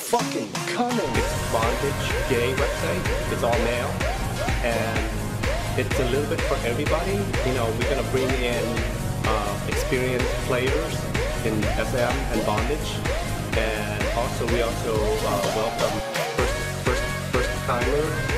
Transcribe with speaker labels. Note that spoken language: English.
Speaker 1: fucking coming.
Speaker 2: It's Bondage gay website. It's all male, and it's a little bit for everybody. You know, we're gonna bring in experienced players in SM and bondage, and also we welcome first timers